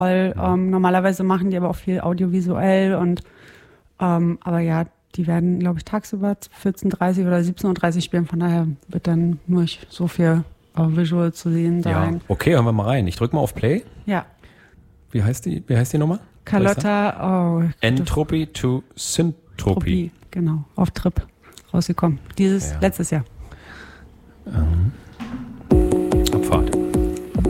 Normalerweise machen die aber auch viel audiovisuell und aber ja, die werden, glaube ich, tagsüber 14:30 oder 17:30 spielen. Von daher wird dann nur so viel Visual zu sehen sein. Ja, okay, hören wir mal rein. Ich drücke mal auf Play. Ja. Wie heißt die Nummer? Carlotta Entropy to Syntropy. Genau, auf Trip rausgekommen. Letztes Jahr.